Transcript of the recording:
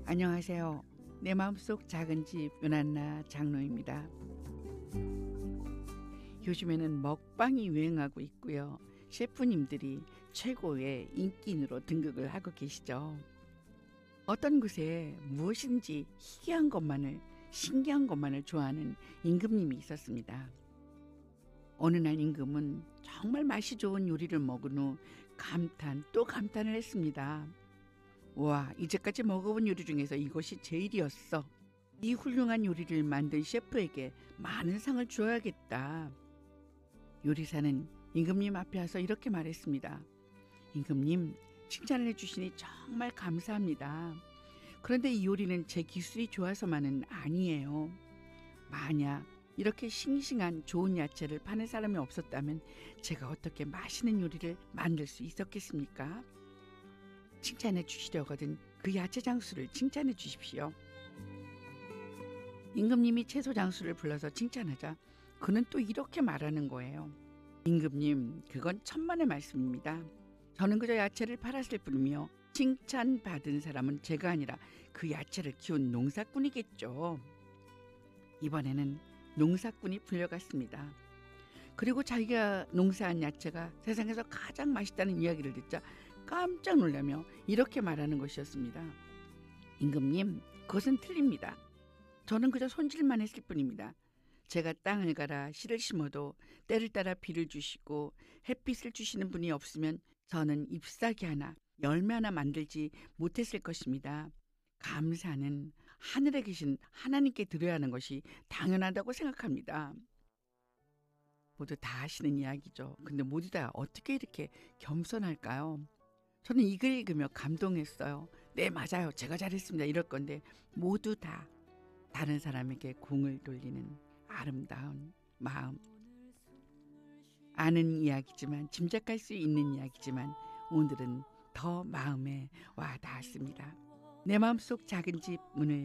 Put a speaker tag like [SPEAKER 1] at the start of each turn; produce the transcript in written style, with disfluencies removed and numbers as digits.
[SPEAKER 1] 안녕하세요. 내 마음속 작은 집 요난나 장로입니다. 요즘에는 먹방이 유행하고 있고요. 셰프님들이 최고의 인기인으로 등극을 하고 계시죠. 어떤 곳에 무엇인지 희귀한 것만을, 신기한 것만을 좋아하는 임금님이 있었습니다. 어느 날 임금은 정말 맛이 좋은 요리를 먹은 후 감탄 또 감탄을 했습니다. 와, 이제까지 먹어본 요리 중에서 이것이 제일이었어. 이 훌륭한 요리를 만든 셰프에게 많은 상을 주어야겠다. 요리사는 임금님 앞에 와서 이렇게 말했습니다. 임금님, 칭찬을 해주시니 정말 감사합니다. 그런데 이 요리는 제 기술이 좋아서만은 아니에요. 만약 이렇게 싱싱한 좋은 야채를 파는 사람이 없었다면 제가 어떻게 맛있는 요리를 만들 수 있었겠습니까? 칭찬해 주시려거든 그 야채 장수를 칭찬해 주십시오. 임금님이 채소 장수를 불러서 칭찬하자 그는 또 이렇게 말하는 거예요. 임금님, 그건 천만의 말씀입니다. 저는 그저 야채를 팔았을 뿐이며 칭찬받은 사람은 제가 아니라 그 야채를 키운 농사꾼이겠죠. 이번에는 농사꾼이 불려갔습니다. 그리고 자기가 농사한 야채가 세상에서 가장 맛있다는 이야기를 듣자 깜짝 놀라며 이렇게 말하는 것이었습니다. 임금님, 그것은 틀립니다. 저는 그저 손질만 했을 뿐입니다. 제가 땅을 갈아 씨를 심어도 때를 따라 비를 주시고 햇빛을 주시는 분이 없으면 저는 잎사귀 하나, 열매 하나 만들지 못했을 것입니다. 감사는 하늘에 계신 하나님께 드려야 하는 것이 당연하다고 생각합니다. 모두 다 하시는 이야기죠. 근데 모두 다 어떻게 이렇게 겸손할까요? 저는 이걸 읽으며 감동했어요. 네, 맞아요. 제가 잘했습니다. 이럴 건데 모두 다 다른 사람에게 공을 돌리는 아름다운 마음. 아는 이야기지만, 짐작할 수 있는 이야기지만 오늘은 더 마음에 와 닿았습니다. 내 마음속 작은 집 문을